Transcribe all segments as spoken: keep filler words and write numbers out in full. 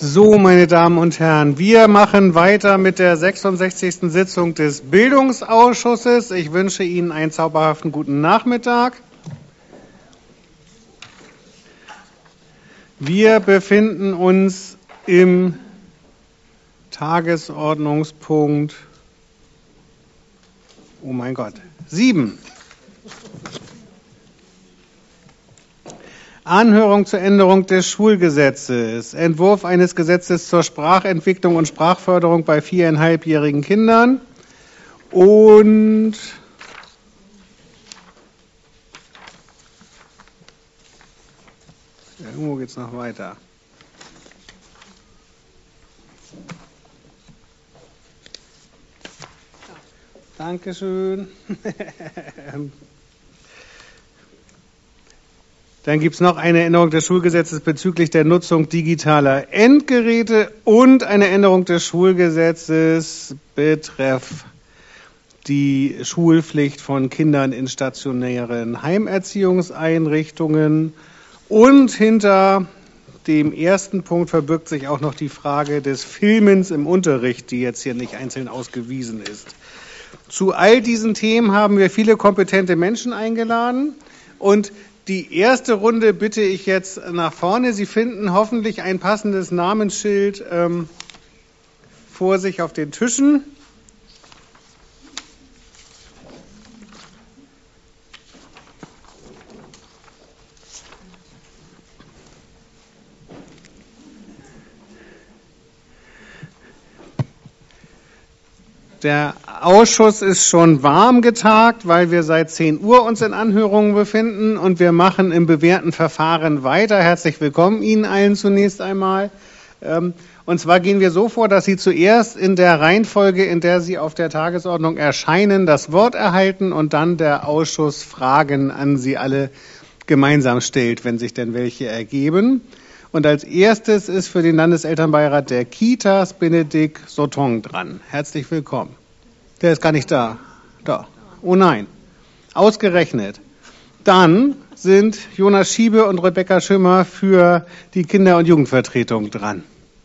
So, meine Damen und Herren, wir machen weiter mit der sechsundsechzigsten Sitzung des Bildungsausschusses. Ich wünsche Ihnen einen zauberhaften guten Nachmittag. Wir befinden uns im Tagesordnungspunkt, oh mein Gott, sieben. Anhörung zur Änderung des Schulgesetzes, Entwurf eines Gesetzes zur Sprachentwicklung und Sprachförderung bei viereinhalbjährigen Kindern und irgendwo geht es noch weiter. Dankeschön. Dann gibt es noch eine Änderung des Schulgesetzes bezüglich der Nutzung digitaler Endgeräte und eine Änderung des Schulgesetzes betreff die Schulpflicht von Kindern in stationären Heimerziehungseinrichtungen. Und hinter dem ersten Punkt verbirgt sich auch noch die Frage des Filmens im Unterricht, die jetzt hier nicht einzeln ausgewiesen ist. Zu all diesen Themen haben wir viele kompetente Menschen eingeladen und die erste Runde bitte ich jetzt nach vorne. Sie finden hoffentlich ein passendes Namensschild ähm, vor sich auf den Tischen. Der Ausschuss ist schon warm getagt, weil wir seit zehn Uhr uns in Anhörungen befinden und wir machen im bewährten Verfahren weiter. Herzlich willkommen Ihnen allen zunächst einmal. Und zwar gehen wir so vor, dass Sie zuerst in der Reihenfolge, in der Sie auf der Tagesordnung erscheinen, das Wort erhalten und dann der Ausschuss Fragen an Sie alle gemeinsam stellt, wenn sich denn welche ergeben. Und als erstes ist für den Landeselternbeirat der Kitas Benedikt Sotong dran. Herzlich willkommen. Der ist gar nicht da. Da. Oh nein. Ausgerechnet. Dann sind Jonas Schiebe und Rebecca Schimmer für die Kinder- und Jugendvertretung dran.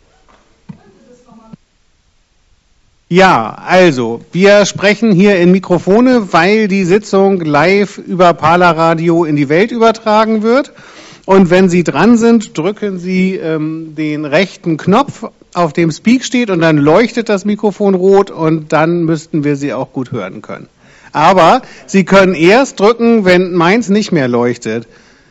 Ja, also, wir sprechen hier in Mikrofone, weil die Sitzung live über Parler-Radio in die Welt übertragen wird. Und wenn Sie dran sind, drücken Sie ähm, den rechten Knopf, auf dem Speak steht, und dann leuchtet das Mikrofon rot und dann müssten wir Sie auch gut hören können. Aber Sie können erst drücken, wenn meins nicht mehr leuchtet.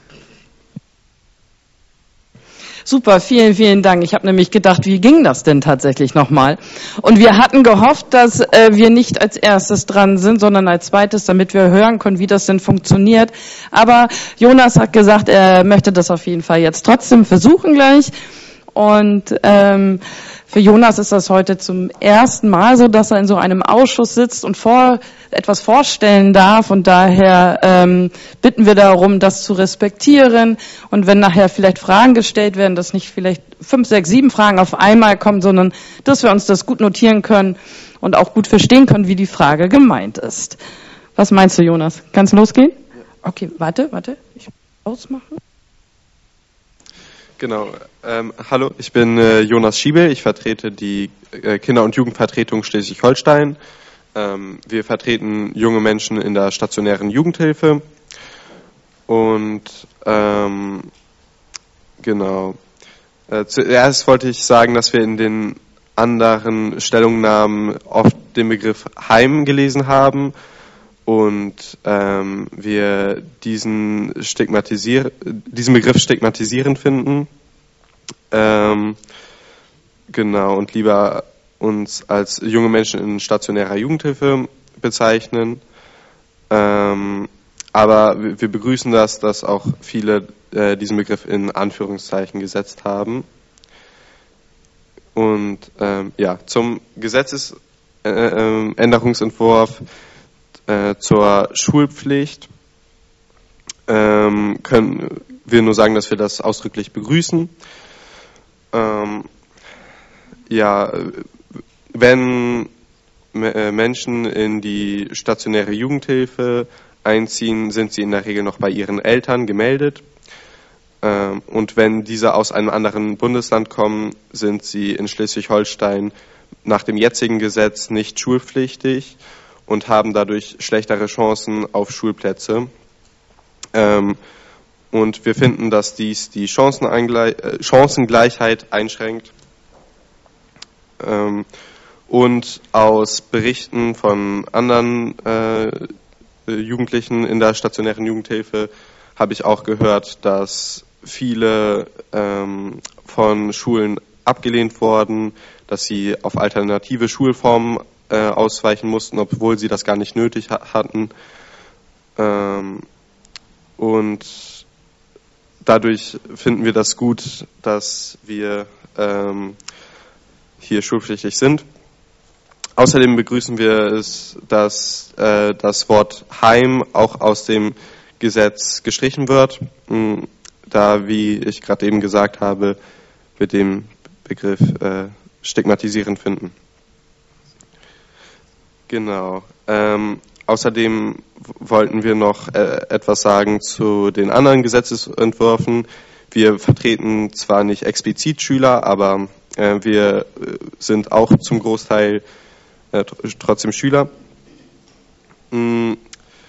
Super, vielen, vielen Dank. Ich habe nämlich gedacht, wie ging das denn tatsächlich nochmal? Und wir hatten gehofft, dass äh, wir nicht als erstes dran sind, sondern als zweites, damit wir hören können, wie das denn funktioniert. Aber Jonas hat gesagt, er möchte das auf jeden Fall jetzt trotzdem versuchen gleich. Und ähm, für Jonas ist das heute zum ersten Mal so, dass er in so einem Ausschuss sitzt und vor, etwas vorstellen darf. Und daher ähm, bitten wir darum, das zu respektieren. Und wenn nachher vielleicht Fragen gestellt werden, dass nicht vielleicht fünf, sechs, sieben Fragen auf einmal kommen, sondern dass wir uns das gut notieren können und auch gut verstehen können, wie die Frage gemeint ist. Was meinst du, Jonas? Kann es losgehen? Okay, warte, warte. Ich muss ausmachen. Genau. Ähm, hallo, ich bin äh, Jonas Schiebe. Ich vertrete die äh, Kinder- und Jugendvertretung Schleswig-Holstein. Ähm, wir vertreten junge Menschen in der stationären Jugendhilfe. Und ähm, genau. Äh, zuerst wollte ich sagen, dass wir in den anderen Stellungnahmen oft den Begriff Heim gelesen haben. Und ähm, wir diesen, stigmatisier- diesen Begriff stigmatisierend finden. Ähm, genau, und lieber uns als junge Menschen in stationärer Jugendhilfe bezeichnen. Ähm, aber wir, wir begrüßen das, dass auch viele äh, diesen Begriff in Anführungszeichen gesetzt haben. Und ähm, ja, zum Gesetzesänderungsentwurf Äh, zur Schulpflicht ähm, können wir nur sagen, dass wir das ausdrücklich begrüßen. Ähm, ja, wenn äh, Menschen in die stationäre Jugendhilfe einziehen, sind sie in der Regel noch bei ihren Eltern gemeldet. Ähm, und wenn diese aus einem anderen Bundesland kommen, sind sie in Schleswig-Holstein nach dem jetzigen Gesetz nicht schulpflichtig und haben dadurch schlechtere Chancen auf Schulplätze. Ähm, und wir finden, dass dies die Chanceneingle- äh, Chancengleichheit einschränkt. Ähm, und aus Berichten von anderen äh, Jugendlichen in der stationären Jugendhilfe habe ich auch gehört, dass viele ähm, von Schulen abgelehnt wurden, dass sie auf alternative Schulformen äh, ausweichen mussten, obwohl sie das gar nicht nötig ha- hatten. Ähm, und dadurch finden wir das gut, dass wir ähm, hier schulpflichtig sind. Außerdem begrüßen wir es, dass äh, das Wort Heim auch aus dem Gesetz gestrichen wird, mh, da, wie ich gerade eben gesagt habe, mit dem Begriff äh, stigmatisierend finden. Genau. Ähm, außerdem wollten wir noch äh, etwas sagen zu den anderen Gesetzesentwürfen. Wir vertreten zwar nicht explizit Schüler, aber äh, wir sind auch zum Großteil äh, trotzdem Schüler. Und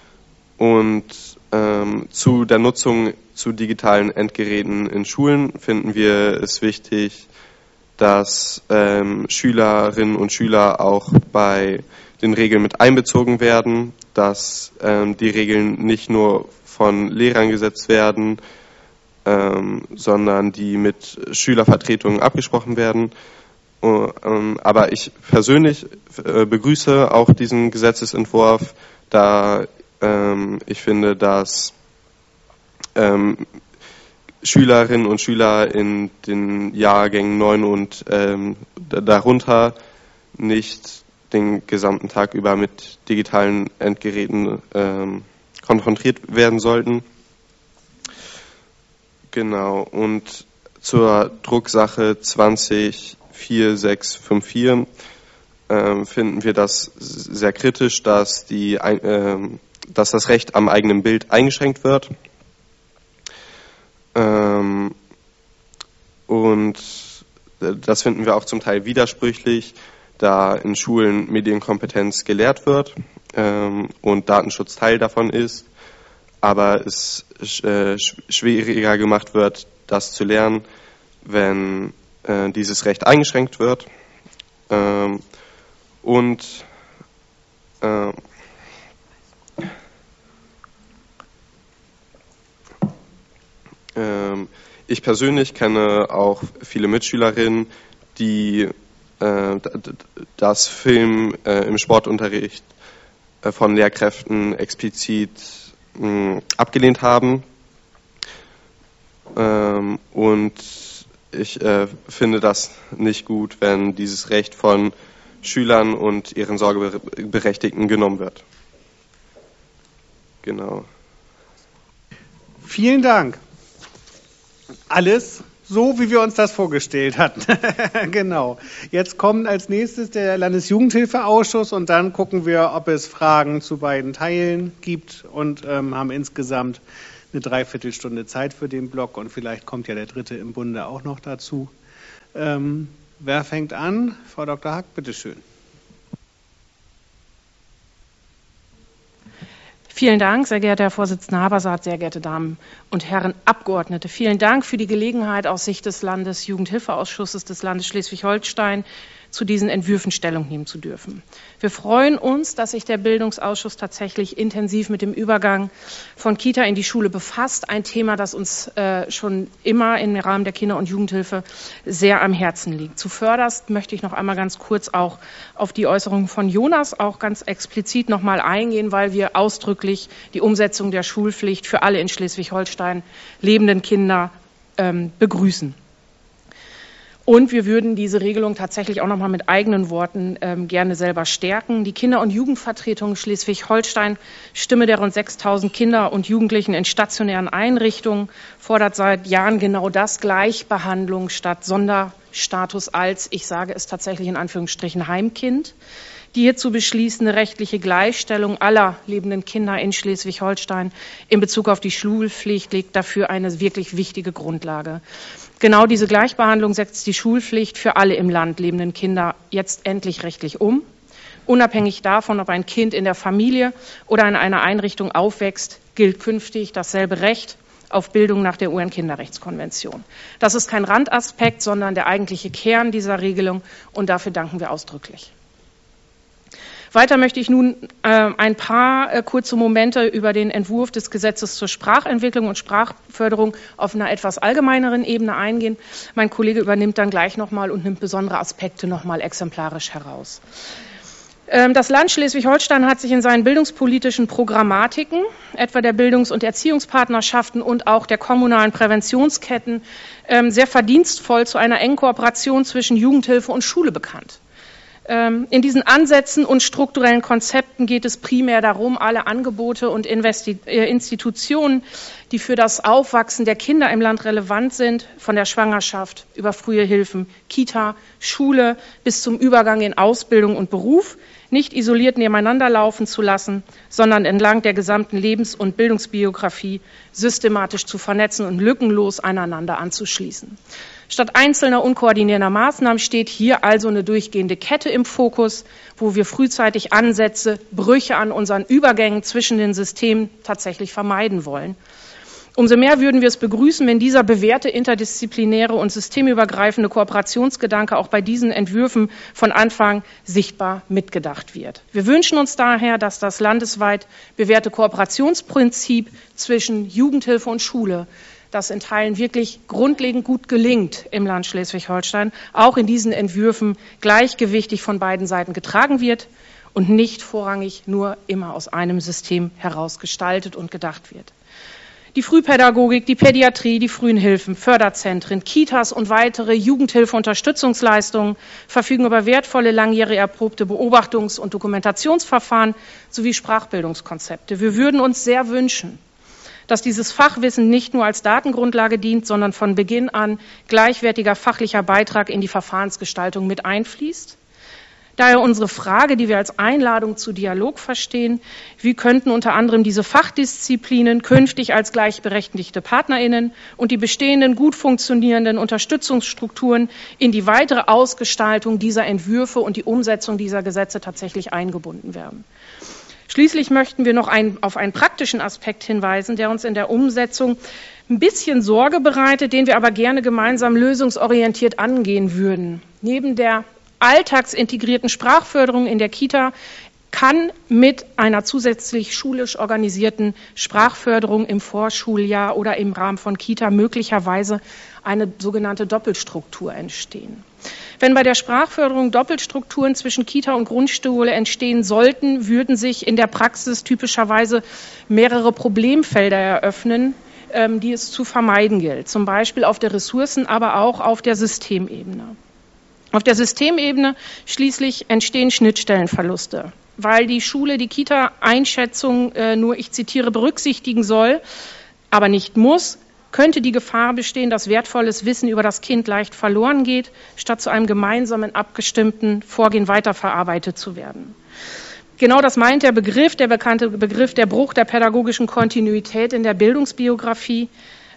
ähm, zu der Nutzung zu digitalen Endgeräten in Schulen finden wir es wichtig, dass ähm, Schülerinnen und Schüler auch bei den Regeln mit einbezogen werden, dass ähm, die Regeln nicht nur von Lehrern gesetzt werden, ähm, sondern die mit Schülervertretungen abgesprochen werden. Uh, ähm, aber ich persönlich äh, begrüße auch diesen Gesetzesentwurf, da ähm, ich finde, dass ähm, Schülerinnen und Schüler in den Jahrgängen neun und ähm, darunter nicht den gesamten Tag über mit digitalen Endgeräten ähm, konfrontiert werden sollten. Genau, und zur Drucksache zwanzig vier sechs fünf vier ähm, finden wir das sehr kritisch, dass, die, ähm, dass das Recht am eigenen Bild eingeschränkt wird. Ähm, und das finden wir auch zum Teil widersprüchlich, da in Schulen Medienkompetenz gelehrt wird ähm, und Datenschutz Teil davon ist, aber es äh, schwieriger gemacht wird, das zu lernen, wenn äh, dieses Recht eingeschränkt wird. Ähm, und äh, ähm, ich persönlich kenne auch viele Mitschülerinnen, die äh, das Film äh, im Sportunterricht äh, von Lehrkräften explizit mh, abgelehnt haben. Ähm, und ich äh, finde das nicht gut, wenn dieses Recht von Schülern und ihren Sorgeberechtigten genommen wird. Genau. Vielen Dank. Alles so, wie wir uns das vorgestellt hatten. Genau. Jetzt kommt als nächstes der Landesjugendhilfeausschuss und dann gucken wir, ob es Fragen zu beiden Teilen gibt und ähm, haben insgesamt eine Dreiviertelstunde Zeit für den Block und vielleicht kommt ja der Dritte im Bunde auch noch dazu. Ähm, wer fängt an? Frau Doktor Hack, bitteschön. Vielen Dank, sehr geehrter Herr Vorsitzender Habersaat, sehr geehrte Damen und Herren Abgeordnete. Vielen Dank für die Gelegenheit, aus Sicht des Landesjugendhilfeausschusses des Landes Schleswig-Holstein zu diesen Entwürfen Stellung nehmen zu dürfen. Wir freuen uns, dass sich der Bildungsausschuss tatsächlich intensiv mit dem Übergang von Kita in die Schule befasst. Ein Thema, das uns äh, schon immer im Rahmen der Kinder- und Jugendhilfe sehr am Herzen liegt. Zuvörderst möchte ich noch einmal ganz kurz auch auf die Äußerung von Jonas auch ganz explizit noch mal eingehen, weil wir ausdrücklich die Umsetzung der Schulpflicht für alle in Schleswig-Holstein lebenden Kinder ähm, begrüßen. Und wir würden diese Regelung tatsächlich auch noch mal mit eigenen Worten ähm, gerne selber stärken. Die Kinder- und Jugendvertretung Schleswig-Holstein, Stimme der rund sechstausend Kinder und Jugendlichen in stationären Einrichtungen, fordert seit Jahren genau das: Gleichbehandlung statt Sonderstatus als, ich sage es tatsächlich in Anführungsstrichen, Heimkind. Die hier zu beschließende rechtliche Gleichstellung aller lebenden Kinder in Schleswig-Holstein in Bezug auf die Schulpflicht legt dafür eine wirklich wichtige Grundlage. Genau diese Gleichbehandlung setzt die Schulpflicht für alle im Land lebenden Kinder jetzt endlich rechtlich um. Unabhängig davon, ob ein Kind in der Familie oder in einer Einrichtung aufwächst, gilt künftig dasselbe Recht auf Bildung nach der U N-Kinderrechtskonvention. Das ist kein Randaspekt, sondern der eigentliche Kern dieser Regelung, und dafür danken wir ausdrücklich. Weiter möchte ich nun äh, ein paar äh, kurze Momente über den Entwurf des Gesetzes zur Sprachentwicklung und Sprachförderung auf einer etwas allgemeineren Ebene eingehen. Mein Kollege übernimmt dann gleich nochmal und nimmt besondere Aspekte nochmal exemplarisch heraus. Das Land Schleswig-Holstein hat sich in seinen bildungspolitischen Programmatiken, etwa der Bildungs- und Erziehungspartnerschaften und auch der kommunalen Präventionsketten, sehr verdienstvoll zu einer engen Kooperation zwischen Jugendhilfe und Schule bekannt. In diesen Ansätzen und strukturellen Konzepten geht es primär darum, alle Angebote und Institutionen, die für das Aufwachsen der Kinder im Land relevant sind, von der Schwangerschaft über frühe Hilfen, Kita, Schule bis zum Übergang in Ausbildung und Beruf, nicht isoliert nebeneinander laufen zu lassen, sondern entlang der gesamten Lebens- und Bildungsbiografie systematisch zu vernetzen und lückenlos aneinander anzuschließen. Statt einzelner unkoordinierter Maßnahmen steht hier also eine durchgehende Kette im Fokus, wo wir frühzeitig Ansätze, Brüche an unseren Übergängen zwischen den Systemen tatsächlich vermeiden wollen. Umso mehr würden wir es begrüßen, wenn dieser bewährte interdisziplinäre und systemübergreifende Kooperationsgedanke auch bei diesen Entwürfen von Anfang sichtbar mitgedacht wird. Wir wünschen uns daher, dass das landesweit bewährte Kooperationsprinzip zwischen Jugendhilfe und Schule, das in Teilen wirklich grundlegend gut gelingt im Land Schleswig-Holstein, auch in diesen Entwürfen gleichgewichtig von beiden Seiten getragen wird und nicht vorrangig nur immer aus einem System heraus gestaltet und gedacht wird. Die Frühpädagogik, die Pädiatrie, die frühen Hilfen, Förderzentren, Kitas und weitere Jugendhilfe-Unterstützungsleistungen verfügen über wertvolle, langjährig erprobte Beobachtungs- und Dokumentationsverfahren sowie Sprachbildungskonzepte. Wir würden uns sehr wünschen, dass dieses Fachwissen nicht nur als Datengrundlage dient, sondern von Beginn an gleichwertiger fachlicher Beitrag in die Verfahrensgestaltung mit einfließt. Daher unsere Frage, die wir als Einladung zu Dialog verstehen: Wie könnten unter anderem diese Fachdisziplinen künftig als gleichberechtigte PartnerInnen und die bestehenden gut funktionierenden Unterstützungsstrukturen in die weitere Ausgestaltung dieser Entwürfe und die Umsetzung dieser Gesetze tatsächlich eingebunden werden? Schließlich möchten wir noch ein, auf einen praktischen Aspekt hinweisen, der uns in der Umsetzung ein bisschen Sorge bereitet, den wir aber gerne gemeinsam lösungsorientiert angehen würden. Neben der alltagsintegrierten Sprachförderung in der Kita kann mit einer zusätzlich schulisch organisierten Sprachförderung im Vorschuljahr oder im Rahmen von Kita möglicherweise eine sogenannte Doppelstruktur entstehen. Wenn bei der Sprachförderung Doppelstrukturen zwischen Kita und Grundschule entstehen sollten, würden sich in der Praxis typischerweise mehrere Problemfelder eröffnen, die es zu vermeiden gilt, zum Beispiel auf der Ressourcen-, aber auch auf der Systemebene. Auf der Systemebene schließlich entstehen Schnittstellenverluste, weil die Schule die Kita-Einschätzung äh, nur, ich zitiere, berücksichtigen soll, aber nicht muss, könnte die Gefahr bestehen, dass wertvolles Wissen über das Kind leicht verloren geht, statt zu einem gemeinsamen, abgestimmten Vorgehen weiterverarbeitet zu werden. Genau das meint der Begriff, der bekannte Begriff der Bruch der pädagogischen Kontinuität in der Bildungsbiografie.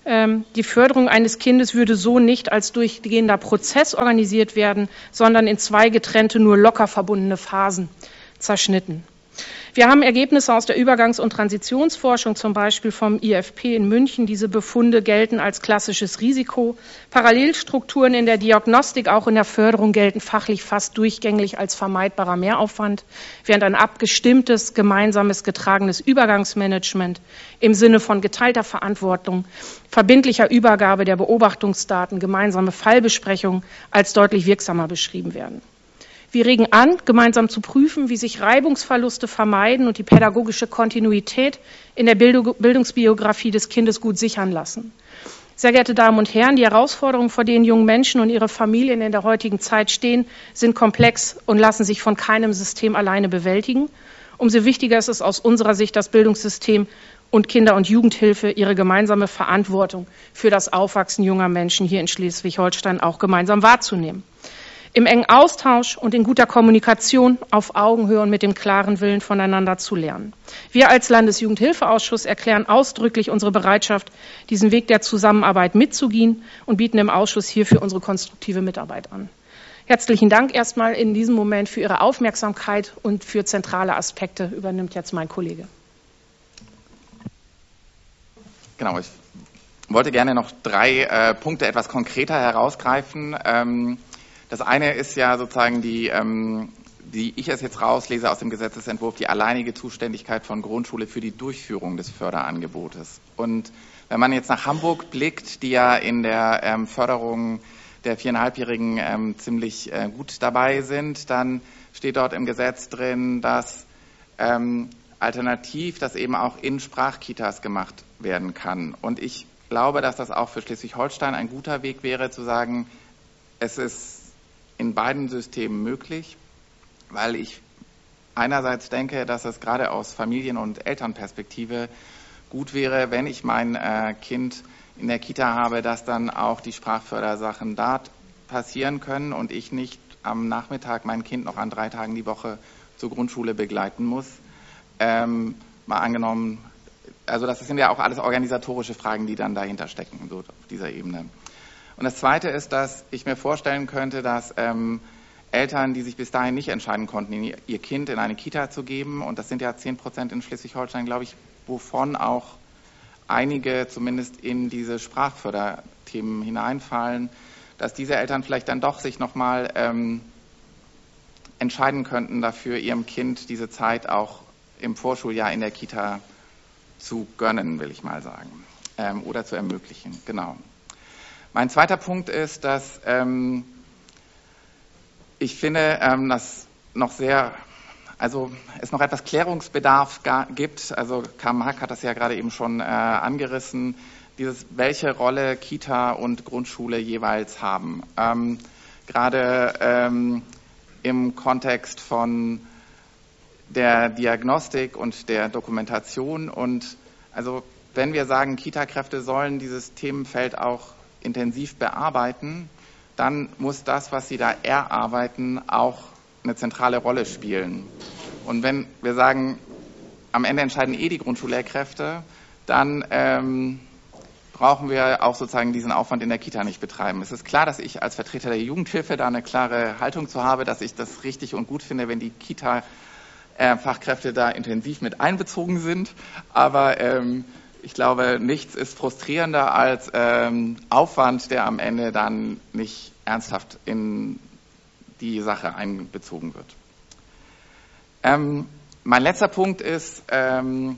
Die Förderung eines Kindes würde so nicht als durchgehender Prozess organisiert werden, sondern in zwei getrennte, nur locker verbundene Phasen zerschnitten. Wir haben Ergebnisse aus der Übergangs- und Transitionsforschung, zum Beispiel vom I F P in München. Diese Befunde gelten als klassisches Risiko. Parallelstrukturen in der Diagnostik, auch in der Förderung, gelten fachlich fast durchgängig als vermeidbarer Mehraufwand, während ein abgestimmtes, gemeinsames, getragenes Übergangsmanagement im Sinne von geteilter Verantwortung, verbindlicher Übergabe der Beobachtungsdaten, gemeinsame Fallbesprechungen als deutlich wirksamer beschrieben werden. Wir regen an, gemeinsam zu prüfen, wie sich Reibungsverluste vermeiden und die pädagogische Kontinuität in der Bildungsbiografie des Kindes gut sichern lassen. Sehr geehrte Damen und Herren, die Herausforderungen, vor denen junge Menschen und ihre Familien in der heutigen Zeit stehen, sind komplex und lassen sich von keinem System alleine bewältigen. Umso wichtiger ist es aus unserer Sicht, das Bildungssystem und Kinder- und Jugendhilfe ihre gemeinsame Verantwortung für das Aufwachsen junger Menschen hier in Schleswig-Holstein auch gemeinsam wahrzunehmen. im engen Austausch und in guter Kommunikation auf Augenhöhe und mit dem klaren Willen voneinander zu lernen. Wir als Landesjugendhilfeausschuss erklären ausdrücklich unsere Bereitschaft, diesen Weg der Zusammenarbeit mitzugehen und bieten im Ausschuss hierfür unsere konstruktive Mitarbeit an. Herzlichen Dank erstmal in diesem Moment für Ihre Aufmerksamkeit und für zentrale Aspekte übernimmt jetzt mein Kollege. Genau, ich wollte gerne noch drei äh, Punkte etwas konkreter herausgreifen. Ähm, das eine ist ja sozusagen die, ähm, wie ich es jetzt rauslese aus dem Gesetzesentwurf, die alleinige Zuständigkeit von Grundschule für die Durchführung des Förderangebotes. Und wenn man jetzt nach Hamburg blickt, die ja in der ähm, Förderung der Viereinhalbjährigen ähm, ziemlich äh, gut dabei sind, dann steht dort im Gesetz drin, dass ähm, alternativ das eben auch in Sprachkitas gemacht werden kann. Und ich glaube, dass das auch für Schleswig-Holstein ein guter Weg wäre, zu sagen, es ist in beiden Systemen möglich, weil ich einerseits denke, dass es gerade aus Familien- und Elternperspektive gut wäre, wenn ich mein äh, Kind in der Kita habe, dass dann auch die Sprachfördersachen da passieren können und ich nicht am Nachmittag mein Kind noch an drei Tagen die Woche zur Grundschule begleiten muss. Ähm, mal angenommen, also das sind ja auch alles organisatorische Fragen, die dann dahinter stecken, so auf dieser Ebene. Und das Zweite ist, dass ich mir vorstellen könnte, dass ähm, Eltern, die sich bis dahin nicht entscheiden konnten, ihr Kind in eine Kita zu geben, und das sind ja zehn Prozent in Schleswig-Holstein, glaube ich, wovon auch einige zumindest in diese Sprachförderthemen hineinfallen, dass diese Eltern vielleicht dann doch sich nochmal ähm, entscheiden könnten, dafür ihrem Kind diese Zeit auch im Vorschuljahr in der Kita zu gönnen, will ich mal sagen, ähm, oder zu ermöglichen. Genau. Mein zweiter Punkt ist, dass ähm, ich finde, ähm, dass noch sehr, also es noch etwas Klärungsbedarf gibt. Also Carmen Hack hat das ja gerade eben schon äh, angerissen, dieses, welche Rolle Kita und Grundschule jeweils haben. Ähm, gerade ähm, im Kontext von der Diagnostik und der Dokumentation. Und also wenn wir sagen, Kita-Kräfte sollen dieses Themenfeld auch intensiv bearbeiten, dann muss das, was sie da erarbeiten, auch eine zentrale Rolle spielen. Und wenn wir sagen, am Ende entscheiden eh die Grundschullehrkräfte, dann ähm, brauchen wir auch sozusagen diesen Aufwand in der Kita nicht betreiben. Es ist klar, dass ich als Vertreter der Jugendhilfe da eine klare Haltung zu habe, dass ich das richtig und gut finde, wenn die Kita-Fachkräfte da intensiv mit einbezogen sind. Aber ähm, ich glaube, nichts ist frustrierender als ähm, Aufwand, der am Ende dann nicht ernsthaft in die Sache einbezogen wird. Ähm, mein letzter Punkt ist, ähm,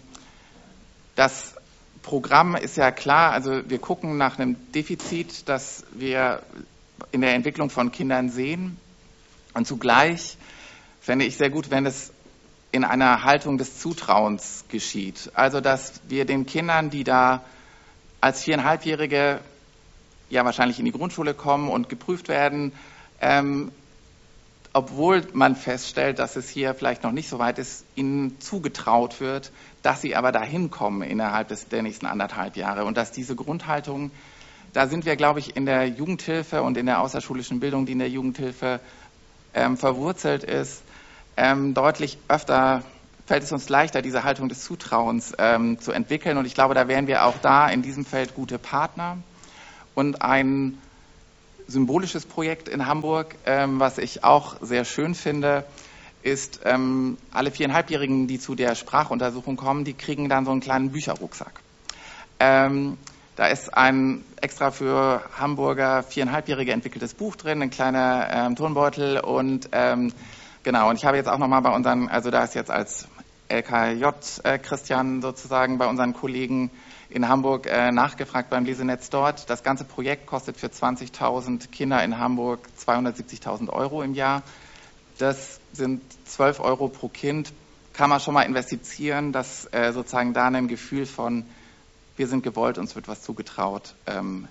das Programm ist ja klar, also wir gucken nach einem Defizit, das wir in der Entwicklung von Kindern sehen. Und zugleich fände ich sehr gut, wenn es in einer Haltung des Zutrauens geschieht. Also dass wir den Kindern, die da als Viereinhalbjährige ja wahrscheinlich in die Grundschule kommen und geprüft werden, ähm, obwohl man feststellt, dass es hier vielleicht noch nicht so weit ist, ihnen zugetraut wird, dass sie aber dahin kommen innerhalb des, der nächsten anderthalb Jahre. Und dass diese Grundhaltung, da sind wir, glaube ich, in der Jugendhilfe und in der außerschulischen Bildung, die in der Jugendhilfe ähm, verwurzelt ist, ähm, deutlich öfter fällt es uns leichter, diese Haltung des Zutrauens ähm, zu entwickeln. Und ich glaube, da wären wir auch da in diesem Feld gute Partner. Und ein symbolisches Projekt in Hamburg, ähm, was ich auch sehr schön finde, ist, ähm, alle Viereinhalbjährigen, die zu der Sprachuntersuchung kommen, die kriegen dann so einen kleinen Bücherrucksack. Ähm, da ist ein extra für Hamburger Viereinhalbjährige entwickeltes Buch drin, ein kleiner ähm, Turnbeutel und ähm, genau. Und ich habe jetzt auch nochmal bei unseren, also da ist jetzt als L K J äh, Christian sozusagen bei unseren Kollegen in Hamburg äh, nachgefragt beim Lesenetz dort. Das ganze Projekt kostet für zwanzigtausend Kinder in Hamburg zweihundertsiebzigtausend Euro im Jahr. Das sind zwölf Euro pro Kind. Kann man schon mal investieren, dass äh, sozusagen da ein Gefühl von, wir sind gewollt, uns wird was zugetraut, ähm,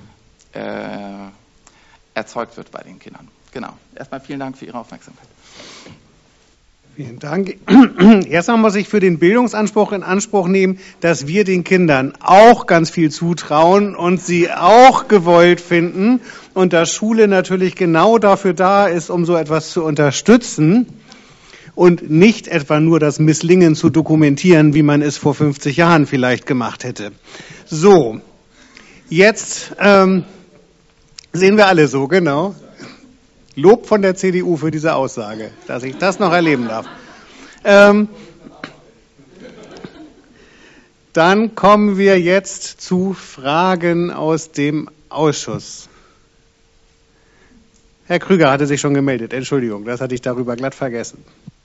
äh, erzeugt wird bei den Kindern. Genau. Erstmal vielen Dank für Ihre Aufmerksamkeit. Vielen Dank. Erstmal muss ich für den Bildungsanspruch in Anspruch nehmen, dass wir den Kindern auch ganz viel zutrauen und sie auch gewollt finden und dass Schule natürlich genau dafür da ist, um so etwas zu unterstützen und nicht etwa nur das Misslingen zu dokumentieren, wie man es vor fünfzig Jahren vielleicht gemacht hätte. So, jetzt ähm, sehen wir alle so, genau. Lob von der C D U für diese Aussage, dass ich das noch erleben darf. Ähm, dann kommen wir jetzt zu Fragen aus dem Ausschuss. Herr Krüger hatte sich schon gemeldet. Entschuldigung, das hatte ich darüber glatt vergessen.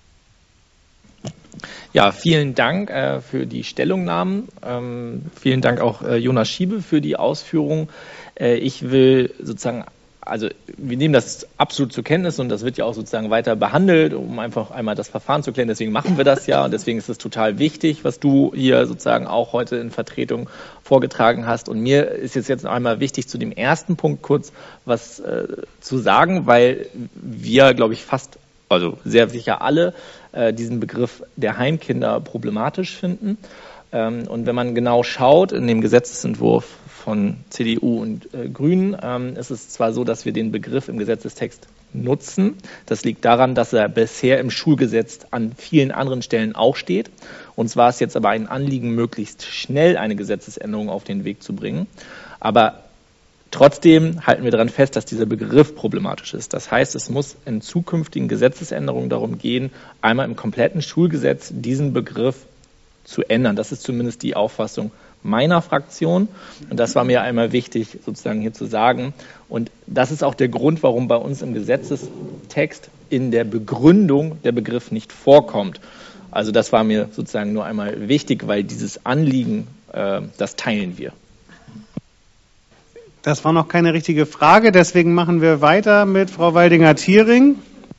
Ja, vielen Dank äh, für die Stellungnahmen. Ähm, vielen Dank auch äh, Jonas Schiebe für die Ausführungen. Äh, ich will sozusagen Also wir nehmen das absolut zur Kenntnis und das wird ja auch sozusagen weiter behandelt, um einfach einmal das Verfahren zu klären. Deswegen machen wir das ja und deswegen ist es total wichtig, was du hier sozusagen auch heute in Vertretung vorgetragen hast. Und mir ist jetzt jetzt noch einmal wichtig, zu dem ersten Punkt kurz was äh, zu sagen, weil wir, glaube ich, fast, also sehr sicher alle, äh, diesen Begriff der Heimkinder problematisch finden. Ähm, und wenn man genau schaut in dem Gesetzesentwurf von C D U und äh, Grünen ähm, ist es zwar so, dass wir den Begriff im Gesetzestext nutzen. Das liegt daran, dass er bisher im Schulgesetz an vielen anderen Stellen auch steht. Uns war es jetzt aber ein Anliegen, möglichst schnell eine Gesetzesänderung auf den Weg zu bringen. Aber trotzdem halten wir daran fest, dass dieser Begriff problematisch ist. Das heißt, es muss in zukünftigen Gesetzesänderungen darum gehen, einmal im kompletten Schulgesetz diesen Begriff zu ändern. Das ist zumindest die Auffassung meiner Fraktion. Und das war mir einmal wichtig, sozusagen hier zu sagen. Und das ist auch der Grund, warum bei uns im Gesetzestext in der Begründung der Begriff nicht vorkommt. Also das war mir sozusagen nur einmal wichtig, weil dieses Anliegen, äh, das teilen wir. Das war noch keine richtige Frage, deswegen machen wir weiter mit Frau Waldinger-Thiering.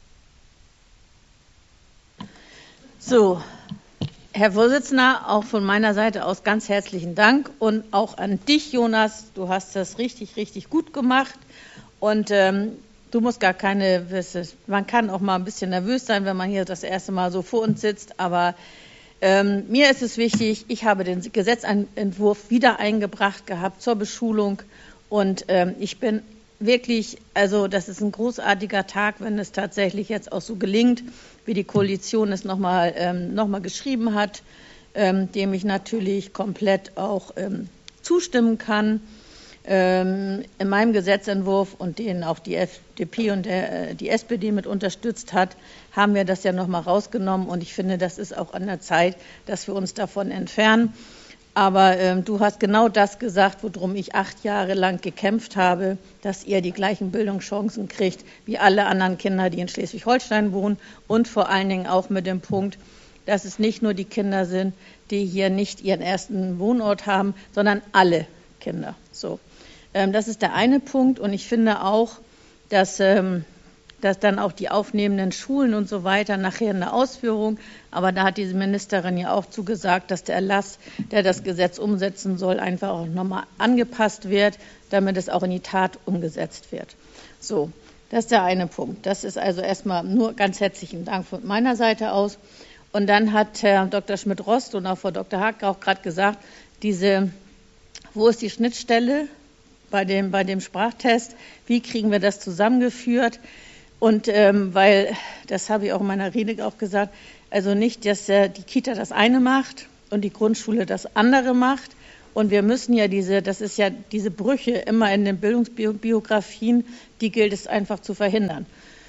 So, Herr Vorsitzender, auch von meiner Seite aus ganz herzlichen Dank und auch an dich, Jonas. Du hast das richtig, richtig gut gemacht und ähm, du musst gar keine, man kann auch mal ein bisschen nervös sein, wenn man hier das erste Mal so vor uns sitzt, aber ähm, mir ist es wichtig, ich habe den Gesetzentwurf wieder eingebracht gehabt zur Beschulung und ähm, ich bin wirklich, also das ist ein großartiger Tag, wenn es tatsächlich jetzt auch so gelingt, wie die Koalition es nochmal ähm, noch mal geschrieben hat, ähm, dem ich natürlich komplett auch ähm, zustimmen kann. Ähm, in meinem Gesetzentwurf und den auch die F D P und der, äh, die S P D mit unterstützt hat, haben wir das ja nochmal rausgenommen und ich finde, das ist auch an der Zeit, dass wir uns davon entfernen. Aber ähm, du hast genau das gesagt, worum ich acht Jahre lang gekämpft habe, dass ihr die gleichen Bildungschancen kriegt wie alle anderen Kinder, die in Schleswig-Holstein wohnen und vor allen Dingen auch mit dem Punkt, dass es nicht nur die Kinder sind, die hier nicht ihren ersten Wohnort haben, sondern alle Kinder. So, ähm, das ist der eine Punkt und ich finde auch, dass ähm, dass dann auch die aufnehmenden Schulen und so weiter nachher eine Ausführung, aber da hat diese Ministerin ja auch zugesagt, dass der Erlass, der das Gesetz umsetzen soll, einfach auch nochmal angepasst wird, damit es auch in die Tat umgesetzt wird. So, das ist der eine Punkt. Das ist also erstmal nur ganz herzlichen Dank von meiner Seite aus. Und dann hat Herr Doktor Schmidt-Rost und auch Frau Doktor Haag auch gerade gesagt, diese, wo ist die Schnittstelle bei dem, bei dem Sprachtest? Wie kriegen wir das zusammengeführt? Und ähm, weil, das habe ich auch in meiner Rede auch gesagt, also nicht, dass äh, die Kita das eine macht und die Grundschule das andere macht. Und wir müssen ja diese, das ist ja diese Brüche immer in den Bildungsbiografien, die gilt es einfach zu verhindern.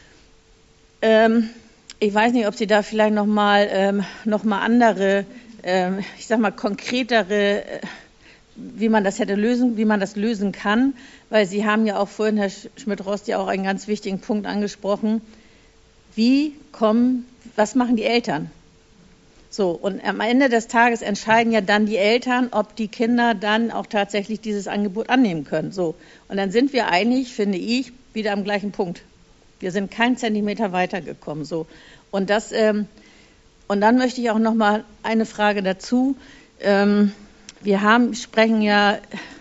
Ähm, ich weiß nicht, ob Sie da vielleicht nochmal ähm, noch mal andere, ähm, ich sag mal konkretere, äh, wie man das hätte lösen, wie man das lösen kann, weil Sie haben ja auch vorhin, Herr Schmidt-Rost, ja auch einen ganz wichtigen Punkt angesprochen. Wie kommen, was machen die Eltern? So, und am Ende des Tages entscheiden ja dann die Eltern, ob die Kinder dann auch tatsächlich dieses Angebot annehmen können. So, und dann sind wir eigentlich, finde ich, wieder am gleichen Punkt. Wir sind keinen Zentimeter weitergekommen. So, und das, ähm, und dann möchte ich auch noch mal eine Frage dazu. Ähm, Wir haben, sprechen ja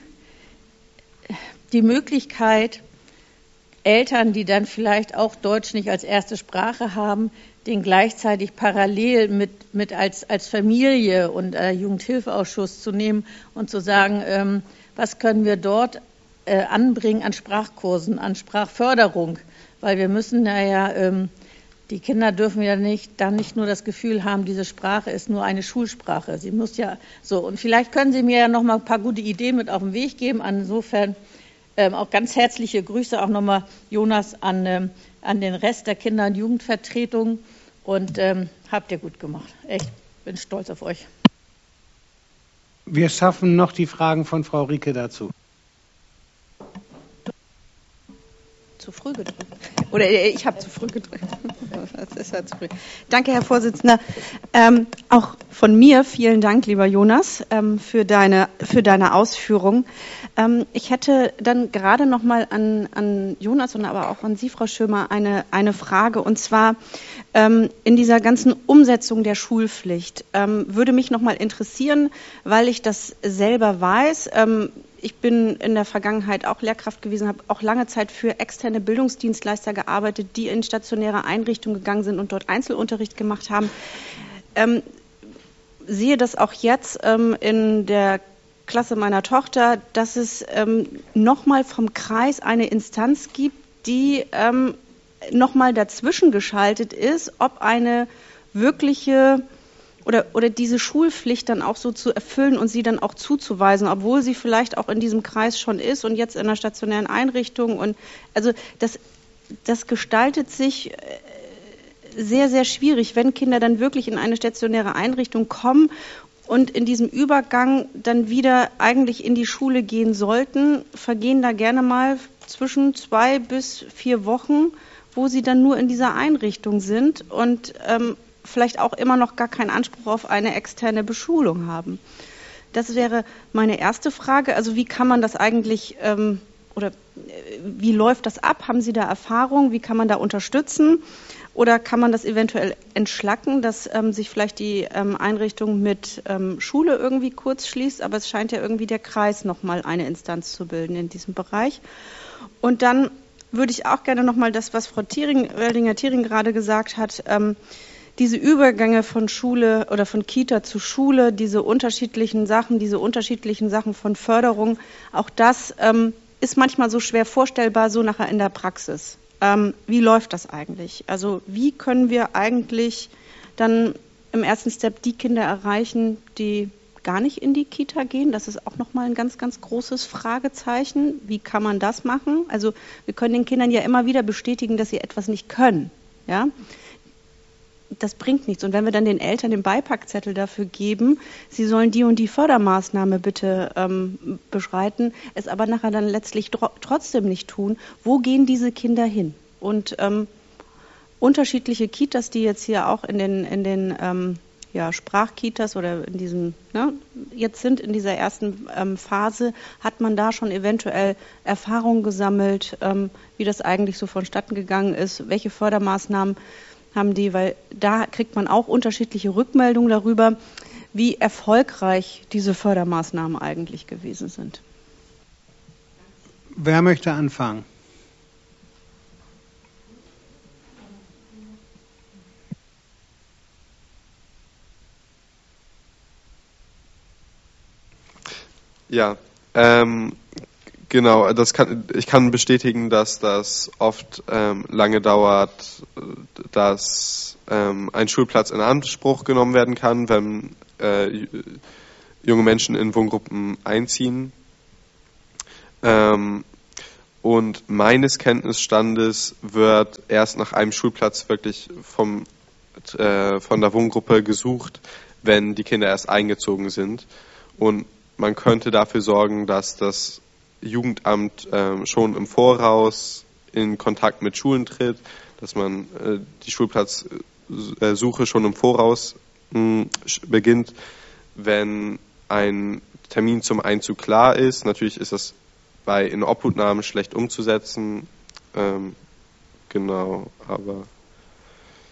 die Möglichkeit, Eltern, die dann vielleicht auch Deutsch nicht als erste Sprache haben, den gleichzeitig parallel mit, mit als, als Familie und äh, Jugendhilfeausschuss zu nehmen und zu sagen, ähm, was können wir dort äh, anbringen an Sprachkursen, an Sprachförderung, weil wir müssen ja, ähm, die Kinder dürfen ja nicht, dann nicht nur das Gefühl haben, diese Sprache ist nur eine Schulsprache. Sie muss ja so, und vielleicht können Sie mir ja noch mal ein paar gute Ideen mit auf den Weg geben. Insofern ähm, auch ganz herzliche Grüße auch nochmal, Jonas, an, ähm, an den Rest der Kinder- und Jugendvertretung. Und ähm, habt ihr gut gemacht. Echt, bin stolz auf euch. Wir schaffen noch die Fragen von Frau Rieke dazu. Zu früh gedrückt. Oder ich habe zu früh gedrückt. Das ist ja zu früh. Danke, Herr Vorsitzender. Ähm, auch von mir vielen Dank, lieber Jonas, ähm, für deine für deine Ausführung. Ähm, ich hätte dann gerade noch mal an an Jonas und aber auch an Sie, Frau Schömer, eine eine Frage. Und zwar ähm, in dieser ganzen Umsetzung der Schulpflicht ähm, würde mich noch mal interessieren, weil ich das selber weiß. Ähm, Ich bin in der Vergangenheit auch Lehrkraft gewesen, habe auch lange Zeit für externe Bildungsdienstleister gearbeitet, die in stationäre Einrichtungen gegangen sind und dort Einzelunterricht gemacht haben. Ähm, sehe das auch jetzt ähm, in der Klasse meiner Tochter, dass es ähm, nochmal vom Kreis eine Instanz gibt, die ähm, nochmal dazwischen geschaltet ist, ob eine wirkliche Oder, oder diese Schulpflicht dann auch so zu erfüllen und sie dann auch zuzuweisen, obwohl sie vielleicht auch in diesem Kreis schon ist und jetzt in einer stationären Einrichtung. Und also das, das gestaltet sich sehr, sehr schwierig, wenn Kinder dann wirklich in eine stationäre Einrichtung kommen und in diesem Übergang dann wieder eigentlich in die Schule gehen sollten, vergehen da gerne mal zwischen zwei bis vier Wochen, wo sie dann nur in dieser Einrichtung sind und ähm, vielleicht auch immer noch gar keinen Anspruch auf eine externe Beschulung haben. Das wäre meine erste Frage. Also wie kann man das eigentlich ähm, oder äh, wie läuft das ab? Haben Sie da Erfahrung? Wie kann man da unterstützen? Oder kann man das eventuell entschlacken, dass ähm, sich vielleicht die ähm, Einrichtung mit ähm, Schule irgendwie kurz schließt? Aber es scheint ja irgendwie der Kreis nochmal eine Instanz zu bilden in diesem Bereich. Und dann würde ich auch gerne nochmal das, was Frau Thiering, Weldinger-Thiering gerade gesagt hat, ähm, diese Übergänge von Schule oder von Kita zu Schule, diese unterschiedlichen Sachen, diese unterschiedlichen Sachen von Förderung, auch das ähm, ist manchmal so schwer vorstellbar, so nachher in der Praxis. Ähm, wie läuft das eigentlich? Also wie können wir eigentlich dann im ersten Step die Kinder erreichen, die gar nicht in die Kita gehen? Das ist auch nochmal ein ganz, ganz großes Fragezeichen. Wie kann man das machen? Also wir können den Kindern ja immer wieder bestätigen, dass sie etwas nicht können. Ja? Das bringt nichts. Und wenn wir dann den Eltern den Beipackzettel dafür geben, sie sollen die und die Fördermaßnahme bitte ähm, beschreiten, es aber nachher dann letztlich tro- trotzdem nicht tun, wo gehen diese Kinder hin? Und ähm, unterschiedliche Kitas, die jetzt hier auch in den, in den ähm, ja, Sprachkitas oder in diesem, ne, jetzt sind in dieser ersten ähm, Phase, hat man da schon eventuell Erfahrungen gesammelt, ähm, wie das eigentlich so vonstatten gegangen ist, welche Fördermaßnahmen haben die, weil da kriegt man auch unterschiedliche Rückmeldungen darüber, wie erfolgreich diese Fördermaßnahmen eigentlich gewesen sind. Wer möchte anfangen? Ja, ähm, genau, das kann, ich kann bestätigen, dass das oft ähm, lange dauert, dass ähm, ein Schulplatz in Anspruch genommen werden kann, wenn äh, junge Menschen in Wohngruppen einziehen. Ähm, und meines Kenntnisstandes wird erst nach einem Schulplatz wirklich vom, äh, von der Wohngruppe gesucht, wenn die Kinder erst eingezogen sind. Und man könnte dafür sorgen, dass das Jugendamt äh, schon im Voraus in Kontakt mit Schulen tritt, dass man äh, die Schulplatzsuche schon im Voraus mh, beginnt, wenn ein Termin zum Einzug klar ist. Natürlich ist das bei Inobhutnahmen schlecht umzusetzen, ähm, genau, aber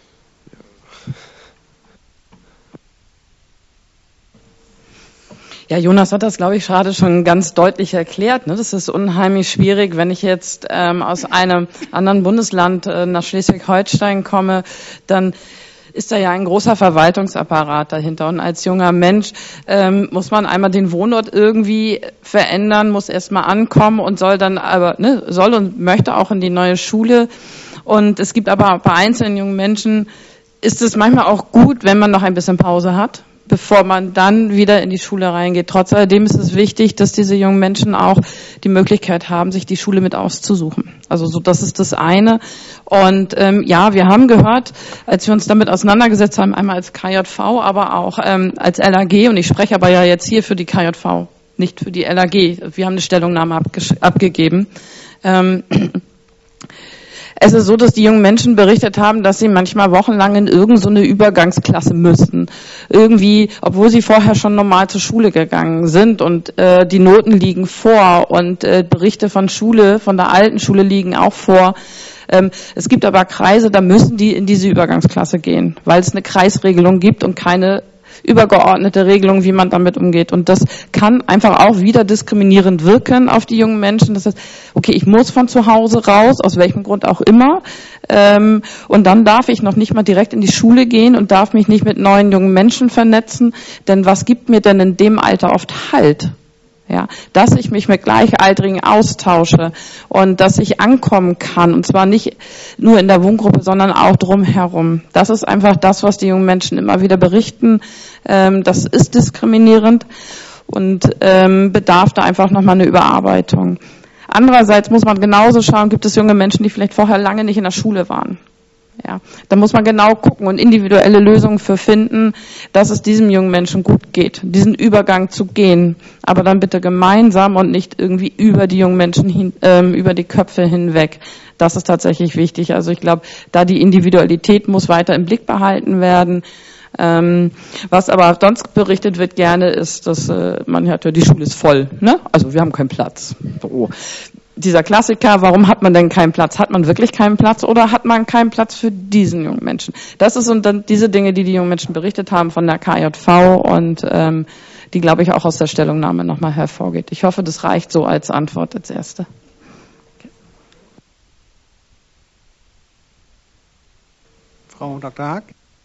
ja. Ja, Jonas hat das, glaube ich, gerade schon ganz deutlich erklärt. Ne? Das ist unheimlich schwierig, wenn ich jetzt ähm, aus einem anderen Bundesland äh, nach Schleswig-Holstein komme, dann ist da ja ein großer Verwaltungsapparat dahinter. Und als junger Mensch ähm, muss man einmal den Wohnort irgendwie verändern, muss erstmal ankommen und soll dann aber, ne, soll und möchte auch in die neue Schule. Und es gibt aber bei einzelnen jungen Menschen, ist es manchmal auch gut, wenn man noch ein bisschen Pause hat, bevor man dann wieder in die Schule reingeht. Trotz alledem ist es wichtig, dass diese jungen Menschen auch die Möglichkeit haben, sich die Schule mit auszusuchen. Also so, das ist das eine. Und ähm, ja, wir haben gehört, als wir uns damit auseinandergesetzt haben, einmal als K J V, aber auch ähm, als L A G, und ich spreche aber ja jetzt hier für die K J V, nicht für die L A G. Wir haben eine Stellungnahme abgegeben. Ähm, Es ist so, dass die jungen Menschen berichtet haben, dass sie manchmal wochenlang in irgend so eine Übergangsklasse müssten. Irgendwie, obwohl sie vorher schon normal zur Schule gegangen sind und äh, die Noten liegen vor und äh, Berichte von Schule, von der alten Schule liegen auch vor. Ähm, es gibt aber Kreise, da müssen die in diese Übergangsklasse gehen, weil es eine Kreisregelung gibt und keine übergeordnete Regelung, wie man damit umgeht. Und das kann einfach auch wieder diskriminierend wirken auf die jungen Menschen. Das heißt, okay, ich muss von zu Hause raus, aus welchem Grund auch immer. Ähm, und dann darf ich noch nicht mal direkt in die Schule gehen und darf mich nicht mit neuen jungen Menschen vernetzen. Denn was gibt mir denn in dem Alter oft Halt? Ja, dass ich mich mit Gleichaltrigen austausche und dass ich ankommen kann, und zwar nicht nur in der Wohngruppe, sondern auch drumherum. Das ist einfach das, was die jungen Menschen immer wieder berichten. Ähm, das ist diskriminierend und ähm, bedarf da einfach nochmal eine Überarbeitung. Andererseits muss man genauso schauen, gibt es junge Menschen, die vielleicht vorher lange nicht in der Schule waren. Ja, da muss man genau gucken und individuelle Lösungen für finden, dass es diesem jungen Menschen gut geht, diesen Übergang zu gehen, aber dann bitte gemeinsam und nicht irgendwie über die jungen Menschen hin, ähm, über die Köpfe hinweg. Das ist tatsächlich wichtig. Also ich glaube, da die Individualität muss weiter im Blick behalten werden. Ähm, was aber sonst berichtet wird gerne ist, dass äh, man hört, ja, die Schule ist voll, ne? Also wir haben keinen Platz. So. Dieser Klassiker, warum hat man denn keinen Platz? Hat man wirklich keinen Platz oder hat man keinen Platz für diesen jungen Menschen? Das ist und dann diese Dinge, die die jungen Menschen berichtet haben von der K J V und ähm, die, glaube ich, auch aus der Stellungnahme nochmal hervorgeht. Ich hoffe, das reicht so als Antwort als erste. Frau Doktor Haag.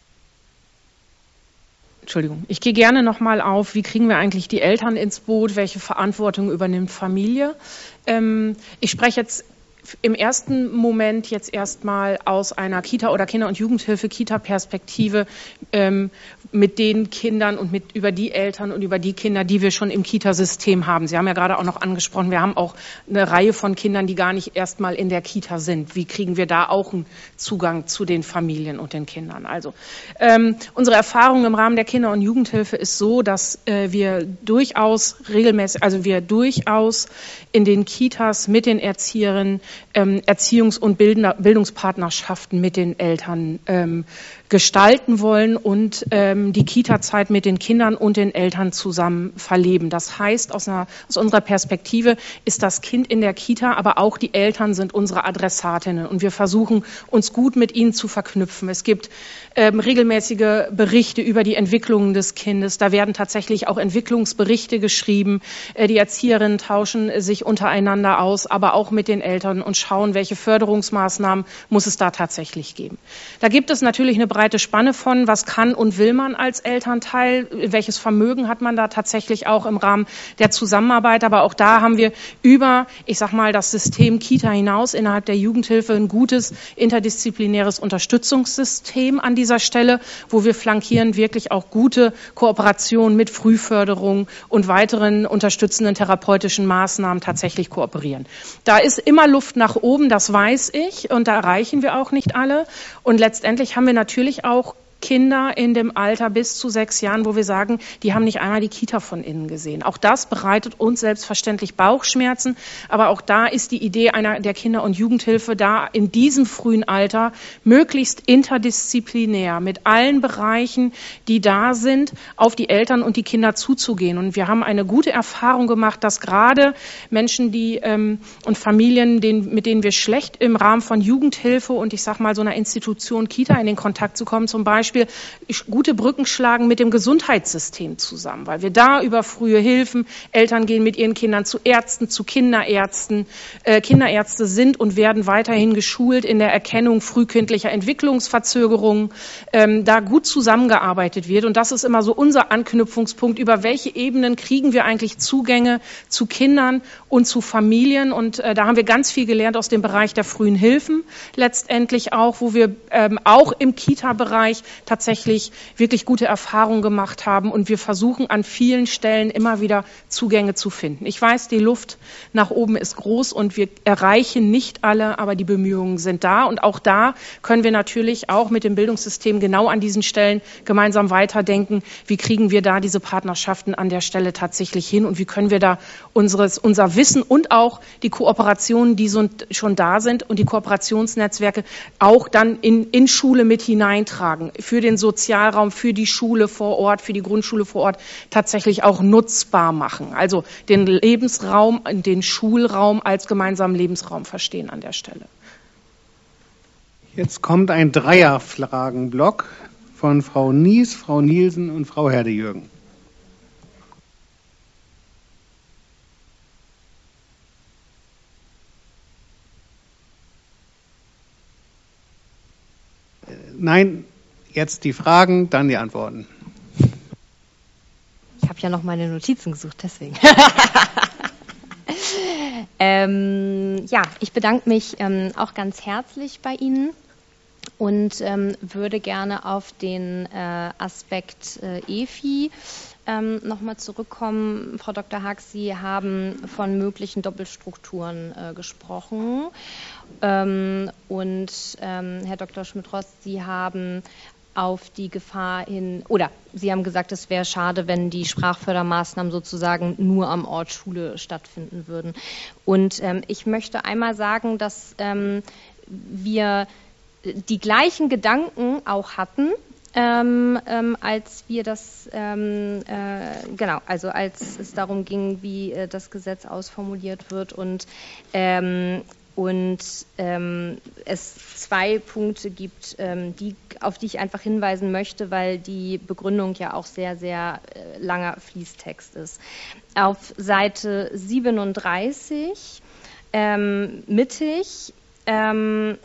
Entschuldigung, ich gehe gerne nochmal auf, wie kriegen wir eigentlich die Eltern ins Boot, welche Verantwortung übernimmt Familie. Ähm, ich spreche jetzt im ersten Moment jetzt erstmal aus einer Kita- oder Kinder- und Jugendhilfe-Kita-Perspektive ähm, mit den Kindern und mit über die Eltern und über die Kinder, die wir schon im Kita-System haben. Sie haben ja gerade auch noch angesprochen, wir haben auch eine Reihe von Kindern, die gar nicht erstmal in der Kita sind. Wie kriegen wir da auch einen Zugang zu den Familien und den Kindern? Also ähm, unsere Erfahrung im Rahmen der Kinder- und Jugendhilfe ist so, dass äh, wir durchaus regelmäßig, also wir durchaus in den Kitas mit den Erzieherinnen ähm, Erziehungs- und Bildner, Bildungspartnerschaften mit den Eltern ähm, gestalten wollen und ähm, die Kita-Zeit mit den Kindern und den Eltern zusammen verleben. Das heißt, aus, einer, aus unserer Perspektive ist das Kind in der Kita, aber auch die Eltern sind unsere Adressatinnen und wir versuchen, uns gut mit ihnen zu verknüpfen. Es gibt ähm, regelmäßige Berichte über die Entwicklungen des Kindes. Da werden tatsächlich auch Entwicklungsberichte geschrieben. Äh, die Erzieherinnen tauschen sich untereinander aus, aber auch mit den Eltern und schauen, welche Förderungsmaßnahmen muss es da tatsächlich geben. Da gibt es natürlich eine breite Spanne von, was kann und will man als Elternteil, welches Vermögen hat man da tatsächlich auch im Rahmen der Zusammenarbeit, aber auch da haben wir über, ich sag mal, das System Kita hinaus innerhalb der Jugendhilfe ein gutes interdisziplinäres Unterstützungssystem an dieser Stelle, wo wir flankierend wirklich auch gute Kooperation mit Frühförderung und weiteren unterstützenden therapeutischen Maßnahmen tatsächlich kooperieren. Da ist immer Luft nach oben, das weiß ich, und da erreichen wir auch nicht alle. Und letztendlich haben wir natürlich auch Kinder in dem Alter bis zu sechs Jahren, wo wir sagen, die haben nicht einmal die Kita von innen gesehen. Auch das bereitet uns selbstverständlich Bauchschmerzen. Aber auch da ist die Idee einer der Kinder- und Jugendhilfe, da in diesem frühen Alter möglichst interdisziplinär mit allen Bereichen, die da sind, auf die Eltern und die Kinder zuzugehen. Und wir haben eine gute Erfahrung gemacht, dass gerade Menschen, die ähm, und Familien, denen, mit denen wir schlecht im Rahmen von Jugendhilfe und ich sag mal so einer Institution Kita in den Kontakt zu kommen, zum Beispiel, Beispiel gute Brücken schlagen mit dem Gesundheitssystem zusammen, weil wir da über frühe Hilfen, Eltern gehen mit ihren Kindern zu Ärzten, zu Kinderärzten. Äh, Kinderärzte sind und werden weiterhin geschult in der Erkennung frühkindlicher Entwicklungsverzögerungen, ähm, da gut zusammengearbeitet wird. Und das ist immer so unser Anknüpfungspunkt, über welche Ebenen kriegen wir eigentlich Zugänge zu Kindern und zu Familien. Und äh, da haben wir ganz viel gelernt aus dem Bereich der frühen Hilfen, letztendlich auch, wo wir ähm, auch im Kita-Bereich tatsächlich wirklich gute Erfahrungen gemacht haben. Und wir versuchen an vielen Stellen immer wieder Zugänge zu finden. Ich weiß, die Luft nach oben ist groß und wir erreichen nicht alle, aber die Bemühungen sind da. Und auch da können wir natürlich auch mit dem Bildungssystem genau an diesen Stellen gemeinsam weiterdenken. Wie kriegen wir da diese Partnerschaften an der Stelle tatsächlich hin und wie können wir da unseres, unser Wissen und auch die Kooperationen, die so, schon da sind und die Kooperationsnetzwerke auch dann in, in Schule mit hineintragen, für den Sozialraum, für die Schule vor Ort, für die Grundschule vor Ort tatsächlich auch nutzbar machen. Also den Lebensraum, den Schulraum als gemeinsamen Lebensraum verstehen an der Stelle. Jetzt kommt ein Dreierfragenblock von Frau Nies, Frau Nielsen und Frau Herdejürgen. Nein, jetzt die Fragen, dann die Antworten. Ich habe ja noch meine Notizen gesucht, deswegen. ähm, ja, ich bedanke mich ähm, auch ganz herzlich bei Ihnen und ähm, würde gerne auf den äh, Aspekt äh, E F I ähm, nochmal zurückkommen. Frau Doktor Haag, Sie haben von möglichen Doppelstrukturen äh, gesprochen. Ähm, und ähm, Herr Doktor Schmidt-Rost, Sie haben auf die Gefahr hin, oder Sie haben gesagt, es wäre schade, wenn die Sprachfördermaßnahmen sozusagen nur am Ort Schule stattfinden würden. Und ähm, ich möchte einmal sagen, dass ähm, wir die gleichen Gedanken auch hatten, ähm, ähm, als wir das, ähm, äh, genau, also als es darum ging, wie äh, das Gesetz ausformuliert wird und ähm, Und ähm, es zwei Punkte gibt, ähm, die, auf die ich einfach hinweisen möchte, weil die Begründung ja auch sehr, sehr äh, langer Fließtext ist. Auf Seite siebenunddreißig ähm, mittig ähm,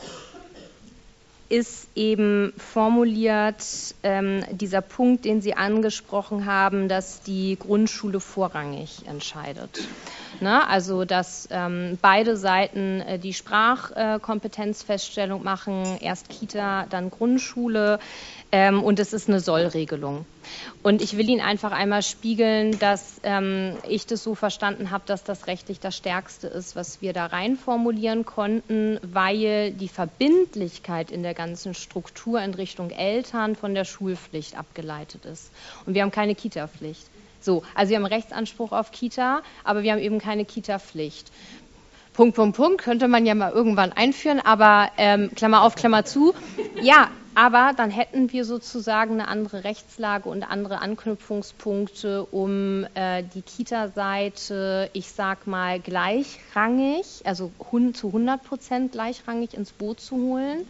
ist eben formuliert ähm, dieser Punkt, den Sie angesprochen haben, dass die Grundschule vorrangig entscheidet. Ne? Also, dass ähm, beide Seiten äh, die Sprachkompetenzfeststellung äh, machen, erst Kita, dann Grundschule, ähm, und es ist eine Sollregelung. Und ich will Ihnen einfach einmal spiegeln, dass ähm, ich das so verstanden habe, dass das rechtlich das Stärkste ist, was wir da rein formulieren konnten, weil die Verbindlichkeit in der ganzen Struktur in Richtung Eltern von der Schulpflicht abgeleitet ist. Und wir haben keine Kita-Pflicht. So, also wir haben Rechtsanspruch auf Kita, aber wir haben eben keine Kita-Pflicht. Punkt, Punkt, Punkt, könnte man ja mal irgendwann einführen, aber ähm, Klammer auf, Klammer zu. Ja, aber dann hätten wir sozusagen eine andere Rechtslage und andere Anknüpfungspunkte, um äh, die Kita-Seite, ich sag mal, gleichrangig, also hun- zu hundert Prozent gleichrangig ins Boot zu holen.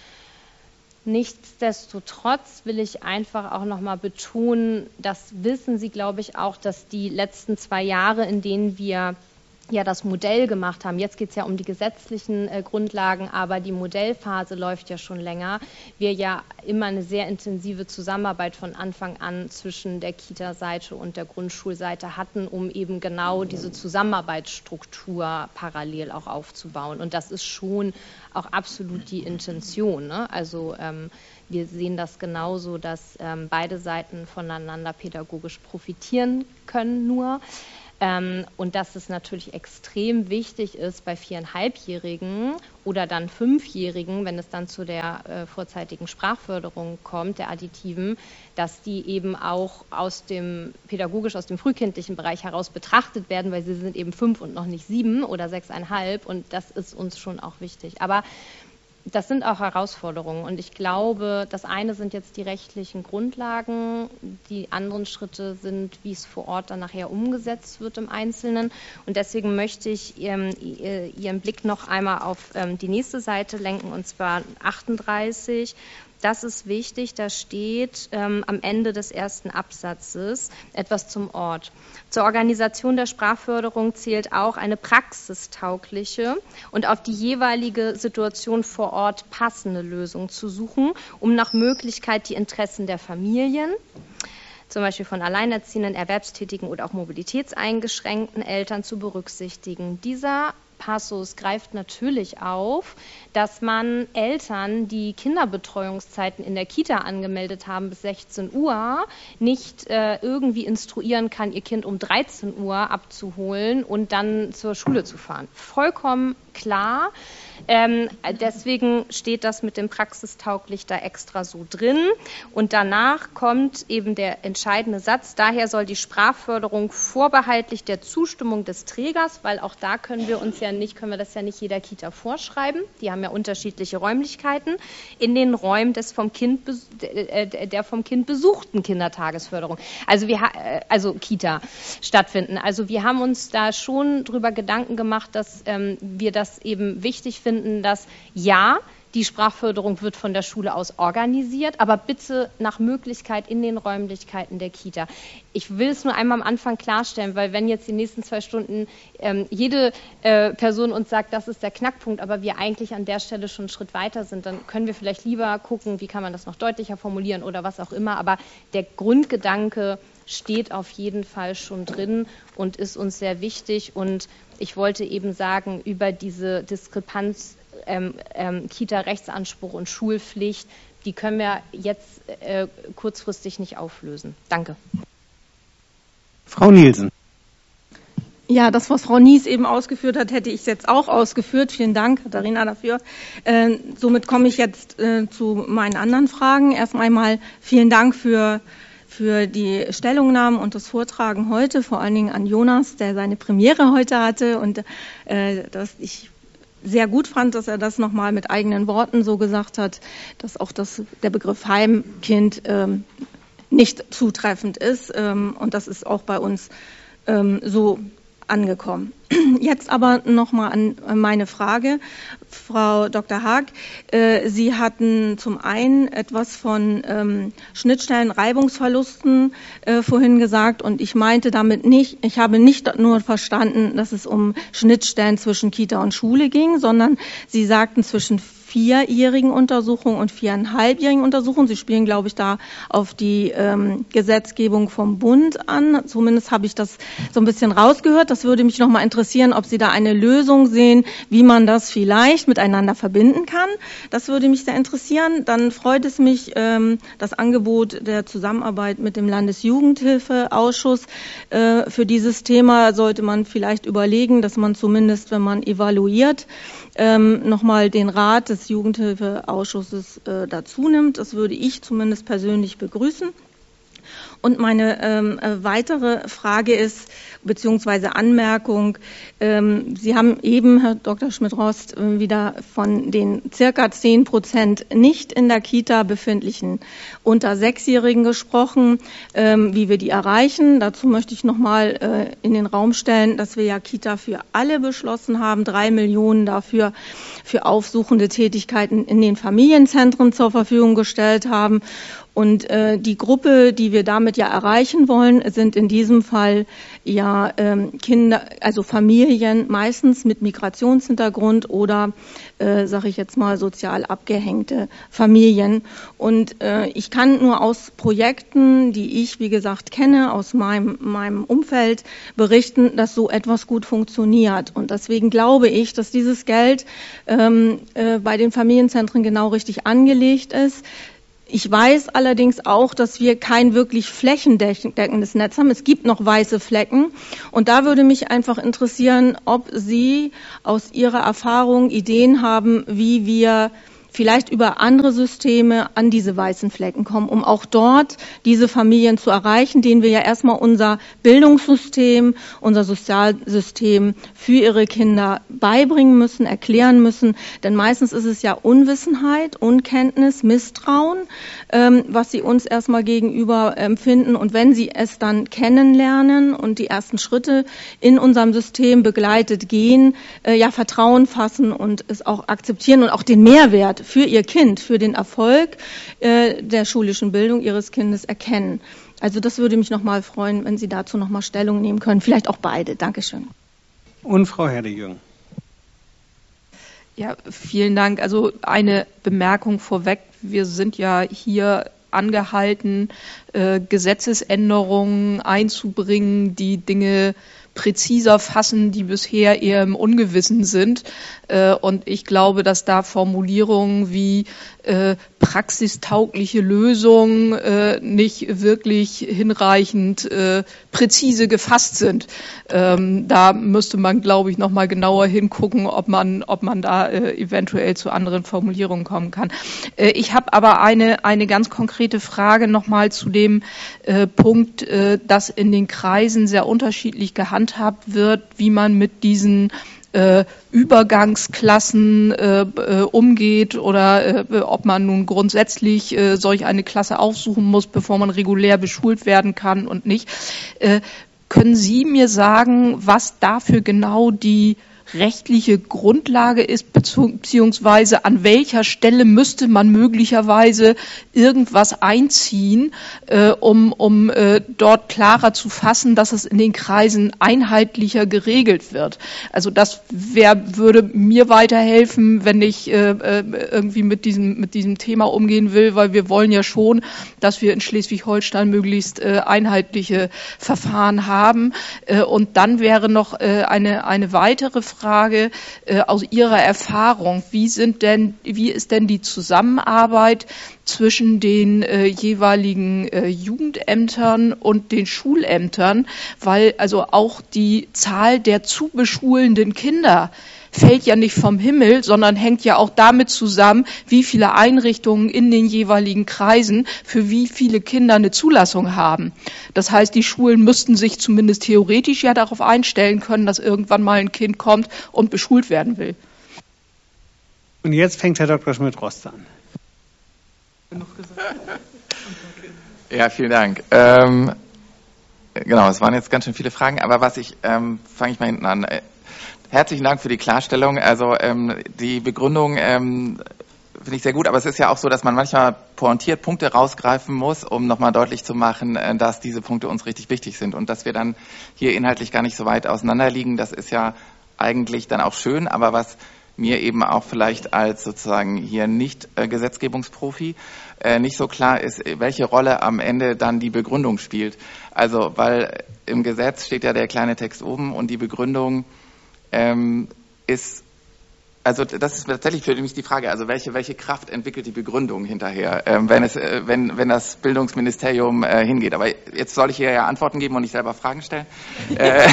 Nichtsdestotrotz will ich einfach auch noch mal betonen, das wissen Sie, glaube ich, auch, dass die letzten zwei Jahre, in denen wir ja das Modell gemacht haben, jetzt geht es ja um die gesetzlichen äh, Grundlagen, aber die Modellphase läuft ja schon länger, wir ja immer eine sehr intensive Zusammenarbeit von Anfang an zwischen der Kita-Seite und der Grundschulseite hatten, um eben genau diese Zusammenarbeitsstruktur parallel auch aufzubauen. Und das ist schon auch absolut die Intention. Ne? Also ähm, wir sehen das genauso, dass ähm, beide Seiten voneinander pädagogisch profitieren können nur. Ähm, und dass es natürlich extrem wichtig ist bei viereinhalbjährigen oder dann fünfjährigen, wenn es dann zu der äh, vorzeitigen Sprachförderung kommt, der additiven, dass die eben auch aus dem pädagogisch aus dem frühkindlichen Bereich heraus betrachtet werden, weil sie sind eben fünf und noch nicht sieben oder sechseinhalb, und das ist uns schon auch wichtig. Aber das sind auch Herausforderungen, und ich glaube, das eine sind jetzt die rechtlichen Grundlagen, die anderen Schritte sind, wie es vor Ort dann nachher umgesetzt wird im Einzelnen, und deswegen möchte ich Ihren, Ihren Blick noch einmal auf die nächste Seite lenken, und zwar achtunddreißig. Das ist wichtig, da steht ähm, am Ende des ersten Absatzes etwas zum Ort. Zur Organisation der Sprachförderung zählt auch eine praxistaugliche und auf die jeweilige Situation vor Ort passende Lösung zu suchen, um nach Möglichkeit die Interessen der Familien, zum Beispiel von alleinerziehenden, erwerbstätigen oder auch mobilitätseingeschränkten Eltern zu berücksichtigen. Dieser Passus greift natürlich auf, dass man Eltern, die Kinderbetreuungszeiten in der Kita angemeldet haben bis sechzehn Uhr, nicht äh, irgendwie instruieren kann, ihr Kind um dreizehn Uhr abzuholen und dann zur Schule zu fahren. Vollkommen klar. Ähm, deswegen steht das mit dem praxistauglich da extra so drin. Und danach kommt eben der entscheidende Satz, daher soll die Sprachförderung vorbehaltlich der Zustimmung des Trägers, weil auch da können wir uns ja nicht, können wir das ja nicht jeder Kita vorschreiben, die haben ja unterschiedliche Räumlichkeiten, in den Räumen des vom Kind, der vom Kind besuchten Kindertagesförderung, also wir, also Kita stattfinden. Also wir haben uns da schon drüber Gedanken gemacht, dass ähm, wir das eben wichtig finden, dass ja, die Sprachförderung wird von der Schule aus organisiert, aber bitte nach Möglichkeit in den Räumlichkeiten der Kita. Ich will es nur einmal am Anfang klarstellen, weil wenn jetzt die nächsten zwei Stunden ähm, jede äh, Person uns sagt, das ist der Knackpunkt, aber wir eigentlich an der Stelle schon einen Schritt weiter sind, dann können wir vielleicht lieber gucken, wie kann man das noch deutlicher formulieren oder was auch immer. Aber der Grundgedanke steht auf jeden Fall schon drin und ist uns sehr wichtig. Und ich wollte eben sagen, über diese Diskrepanz Ähm, ähm, Kita-Rechtsanspruch und Schulpflicht, die können wir jetzt äh, kurzfristig nicht auflösen. Danke. Frau Nielsen. Ja, das, was Frau Nies eben ausgeführt hat, hätte ich jetzt auch ausgeführt. Vielen Dank, Katharina, dafür. Äh, somit komme ich jetzt äh, zu meinen anderen Fragen. Erst einmal vielen Dank für für die Stellungnahmen und das Vortragen heute, vor allen Dingen an Jonas, der seine Premiere heute hatte und äh, dass ich sehr gut fand, dass er das nochmal mit eigenen Worten so gesagt hat, dass auch das, der Begriff Heimkind ähm, nicht zutreffend ist. Ähm, und das ist auch bei uns ähm, so angekommen. Jetzt aber nochmal an meine Frage, Frau Doktor Haag. Äh, Sie hatten zum einen etwas von ähm, Schnittstellen, Reibungsverlusten äh, vorhin gesagt und ich meinte damit nicht, ich habe nicht nur verstanden, dass es um Schnittstellen zwischen Kita und Schule ging, sondern Sie sagten zwischen vierjährigen Untersuchung und viereinhalbjährigen Untersuchung. Sie spielen, glaube ich, da auf die ähm, Gesetzgebung vom Bund an. Zumindest habe ich das so ein bisschen rausgehört. Das würde mich noch mal interessieren, ob Sie da eine Lösung sehen, wie man das vielleicht miteinander verbinden kann. Das würde mich sehr interessieren. Dann freut es mich, ähm, das Angebot der Zusammenarbeit mit dem Landesjugendhilfeausschuss. Äh, für dieses Thema sollte man vielleicht überlegen, dass man zumindest, wenn man evaluiert, ähm, noch mal den Rat des Jugendhilfeausschusses äh, dazu nimmt. Das würde ich zumindest persönlich begrüßen. Und meine ähm, weitere Frage ist, beziehungsweise Anmerkung, ähm, Sie haben eben, Herr Doktor Schmidt-Rost, äh, wieder von den circa zehn Prozent nicht in der Kita befindlichen unter Sechsjährigen gesprochen, ähm, wie wir die erreichen. Dazu möchte ich noch mal äh, in den Raum stellen, dass wir ja Kita für alle beschlossen haben, drei Millionen dafür für aufsuchende Tätigkeiten in den Familienzentren zur Verfügung gestellt haben. Und äh, die Gruppe, die wir damit ja erreichen wollen, sind in diesem Fall ja ähm, Kinder, also Familien, meistens mit Migrationshintergrund oder, äh, sage ich jetzt mal, sozial abgehängte Familien. Und äh, ich kann nur aus Projekten, die ich, wie gesagt, kenne, aus meinem, meinem Umfeld berichten, dass so etwas gut funktioniert. Und deswegen glaube ich, dass dieses Geld ähm, äh, bei den Familienzentren genau richtig angelegt ist. Ich weiß allerdings auch, dass wir kein wirklich flächendeckendes Netz haben. Es gibt noch weiße Flecken. Und da würde mich einfach interessieren, ob Sie aus Ihrer Erfahrung Ideen haben, wie wir vielleicht über andere Systeme an diese weißen Flecken kommen, um auch dort diese Familien zu erreichen, denen wir ja erstmal unser Bildungssystem, unser Sozialsystem für ihre Kinder beibringen müssen, erklären müssen. Denn meistens ist es ja Unwissenheit, Unkenntnis, Misstrauen, ähm, was sie uns erstmal gegenüber empfinden. Und wenn sie es dann kennenlernen und die ersten Schritte in unserem System begleitet gehen, äh, ja Vertrauen fassen und es auch akzeptieren und auch den Mehrwert für ihr Kind, für den Erfolg äh, der schulischen Bildung ihres Kindes erkennen. Also das würde mich noch mal freuen, wenn Sie dazu noch mal Stellung nehmen können. Vielleicht auch beide. Dankeschön. Und Frau Herde-Jürgen. Ja, vielen Dank. Also eine Bemerkung vorweg. Wir sind ja hier angehalten, äh, Gesetzesänderungen einzubringen, die Dinge präziser fassen, die bisher eher im Ungewissen sind. Äh, und ich glaube, dass da Formulierungen wie äh, praxistaugliche Lösungen äh, nicht wirklich hinreichend äh, präzise gefasst sind. Ähm, da müsste man, glaube ich, noch mal genauer hingucken, ob man, ob man da äh, eventuell zu anderen Formulierungen kommen kann. Äh, ich habe aber eine, eine ganz konkrete Frage noch mal zu dem äh, Punkt, äh, dass in den Kreisen sehr unterschiedlich gehandhabt wird, wie man mit diesen Äh, Übergangsklassen äh, äh, umgeht oder äh, ob man nun grundsätzlich äh, solch eine Klasse aufsuchen muss, bevor man regulär beschult werden kann und nicht. Äh, können Sie mir sagen, was dafür genau die rechtliche Grundlage ist, beziehungsweise an welcher Stelle müsste man möglicherweise irgendwas einziehen, äh, um, um äh, dort klarer zu fassen, dass es in den Kreisen einheitlicher geregelt wird. Also das wär, würde mir weiterhelfen, wenn ich äh, irgendwie mit diesem, mit diesem Thema umgehen will, weil wir wollen ja schon, dass wir in Schleswig-Holstein möglichst äh, einheitliche Verfahren haben. Äh, und dann wäre noch äh, eine, eine weitere Frage, Frage äh, aus Ihrer Erfahrung. Wie sind denn, wie ist denn die Zusammenarbeit zwischen den äh, jeweiligen äh, Jugendämtern und den Schulämtern? Weil also auch die Zahl der zu beschulenden Kinder fällt ja nicht vom Himmel, sondern hängt ja auch damit zusammen, wie viele Einrichtungen in den jeweiligen Kreisen für wie viele Kinder eine Zulassung haben. Das heißt, die Schulen müssten sich zumindest theoretisch ja darauf einstellen können, dass irgendwann mal ein Kind kommt und beschult werden will. Und jetzt fängt Herr Doktor Schmidt-Rost an. Ja, vielen Dank. Ähm, genau, es waren jetzt ganz schön viele Fragen, aber was ich, ähm, fange ich mal hinten an. Herzlichen Dank für die Klarstellung. Also ähm, die Begründung ähm, finde ich sehr gut, aber es ist ja auch so, dass man manchmal pointiert Punkte rausgreifen muss, um nochmal deutlich zu machen, äh, dass diese Punkte uns richtig wichtig sind und dass wir dann hier inhaltlich gar nicht so weit auseinander liegen. Das ist ja eigentlich dann auch schön, aber was mir eben auch vielleicht als sozusagen hier nicht äh, Gesetzgebungsprofi äh, nicht so klar ist, welche Rolle am Ende dann die Begründung spielt. Also weil im Gesetz steht ja der kleine Text oben und die Begründung Ähm, ist, also das ist tatsächlich für mich die Frage, also welche, welche Kraft entwickelt die Begründung hinterher, ähm, wenn es, äh, wenn, wenn das Bildungsministerium äh, hingeht. Aber jetzt soll ich hier ja Antworten geben und nicht selber Fragen stellen. äh,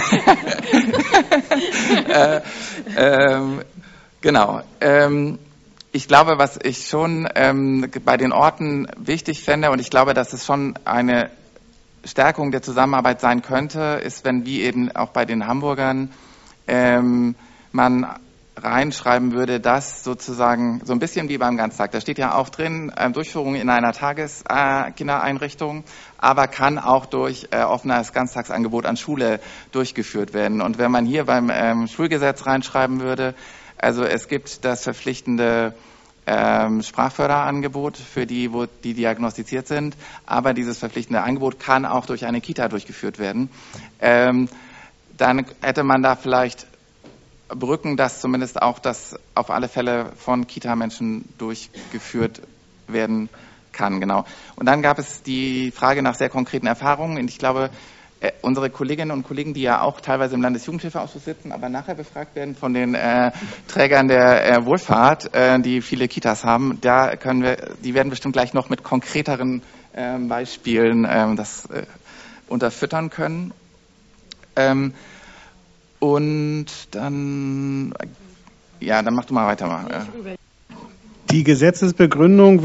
äh, ähm, genau. Ähm, ich glaube, was ich schon ähm, bei den Orten wichtig fände, und ich glaube, dass es schon eine Stärkung der Zusammenarbeit sein könnte, ist, wenn wie eben auch bei den Hamburgern Ähm, man reinschreiben würde, dass sozusagen so ein bisschen wie beim Ganztag, da steht ja auch drin, äh, Durchführung in einer Tageskindereinrichtung, äh, aber kann auch durch äh, offenes Ganztagsangebot an Schule durchgeführt werden. Und wenn man hier beim ähm, Schulgesetz reinschreiben würde, also es gibt das verpflichtende ähm, Sprachförderangebot für die, wo die diagnostiziert sind, aber dieses verpflichtende Angebot kann auch durch eine Kita durchgeführt werden. Ähm, Dann hätte man da vielleicht Brücken, dass zumindest auch das auf alle Fälle von Kita-Menschen durchgeführt werden kann. Genau. Und dann gab es die Frage nach sehr konkreten Erfahrungen. Und ich glaube, unsere Kolleginnen und Kollegen, die ja auch teilweise im Landesjugendhilfeausschuss sitzen, aber nachher befragt werden von den äh, Trägern der äh, Wohlfahrt, äh, die viele Kitas haben, da können wir, die werden bestimmt gleich noch mit konkreteren äh, Beispielen äh, das äh, unterfüttern können. Ähm, und dann, ja, dann mach du mal weiter. Mal. Die Gesetzesbegründung